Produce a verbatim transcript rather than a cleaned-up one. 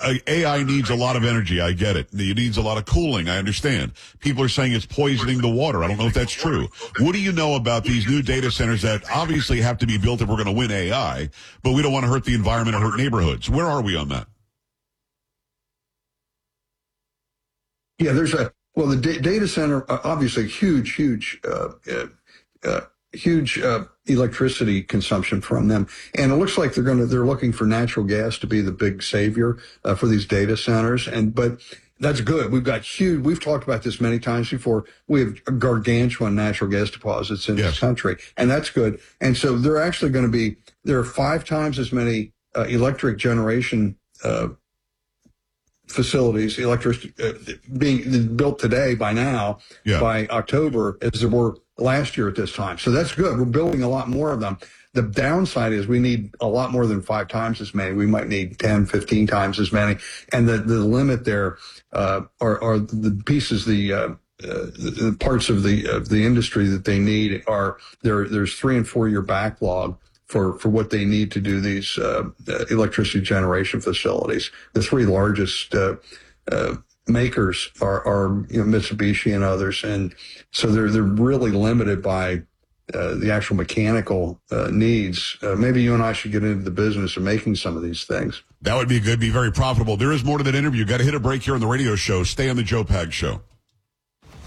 A I needs a lot of energy. I get it. It needs a lot of cooling. I understand. People are saying it's poisoning the water. I don't know if that's true. What do you know about these new data centers that obviously have to be built if we're going to win A I, but we don't want to hurt the environment or hurt neighborhoods? Where are we on that? Yeah, there's a, well, the da- data center, uh, obviously huge, huge, uh, uh, uh, huge uh, electricity consumption from them. And it looks like they're going to, they're looking for natural gas to be the big savior uh, for these data centers. And, but that's good. We've got huge, we've talked about this many times before. We have gargantuan natural gas deposits in yes. this country, and that's good. And so they're actually going to be, there are five times as many uh, electric generation uh facilities, electric uh, being built today by now, yeah. by October, as there were last year at this time. So that's good. We're building a lot more of them. The downside is we need a lot more than five times as many. We might need ten, fifteen times as many. And the, the limit there uh, are, are the pieces, the, uh, uh, the parts of the of the industry that they need are there. There's three and four year backlog for, for what they need to do these uh, uh, electricity generation facilities. The three largest uh, uh, makers are, are you know, Mitsubishi and others, and so they're they're really limited by uh, the actual mechanical uh, needs. Uh, maybe you and I should get into the business of making some of these things. That would be good, be very profitable. There is more to that interview. Got to hit a break here on the radio show. Stay on the Joe Pags Show.